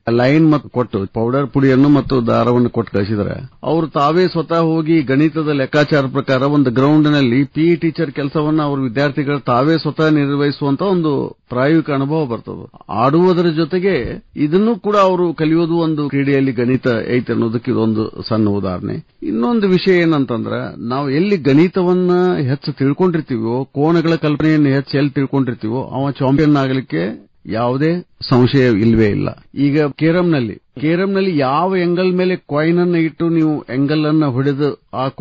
Line ಮತ್ತು ಕೊಟ್ಟು powder ಪುಡಿಯನ್ನು ಮತ್ತು ದಾರವನ್ನು ಕೊಟ್ಟು ಕಳಿಸಿದರೆ ಅವರು ತಾವೇ ಸ್ವತಃ ಹೋಗಿ ಗಣಿತದ ಲೆಕ್ಕಾಚಾರ ಪ್ರಕಾರ ಒಂದು ಗ್ರೌಂಡ್ ನಲ್ಲಿ ಪಿಇ ಟೀಚರ್ ಕೆಲಸವನ್ನು ಅವರು ವಿದ್ಯಾರ್ಥಿಗಳು ತಾವೇ ಸ್ವತಃ ನಿರ್ವಹಿಸುವಂತ ಒಂದು ಪ್ರಾಯೋಗಿಕ ಅನುಭವ ಬರ್ತದೆ. ಆಡುವುದರ ಜೊತೆಗೆ ಇದನ್ನು ಕೂಡ ಅವರು ಕಲಿಯೋದು ಒಂದು ಕ್ರೀಡೆಯಲ್ಲಿ ಗಣಿತ ಐತೆ ಅನ್ನೋದಕ್ಕೆ ಇದೊಂದು ಸಣ್ಣ ಉದಾಹರಣೆ. ಇನ್ನೊಂದು ವಿಷಯ ಏನಂತಂದ್ರೆ ನಾವು ಎಲ್ಲಿ ಗಣಿತವನ್ನ ಹೆಚ್ಚು ತಿಳ್ಕೊಂಡಿರ್ತೀವೋ, ಕೋಣಗಳ ಕಲ್ಪನೆಯನ್ನು ಹೆಚ್ಚು ಎಲ್ಲಿ ತಿಳ್ಕೊಂಡಿರ್ತೀವೋ ಅವ ಚಾಂಪಿಯನ್ ಆಗಲಿಕ್ಕೆ ಯಾವುದೇ ಸಂಶಯ ಇಲ್ವೇ ಇಲ್ಲ. ಈಗ ಕೇರಂನಲ್ಲಿ ಯಾವ ಎಂಗಲ್ ಮೇಲೆ ಕಾಯಿನ್ ಅನ್ನು ಇಟ್ಟು ನೀವು ಎಂಗಲ್ ಅನ್ನು ಹೊಡೆದು ಆ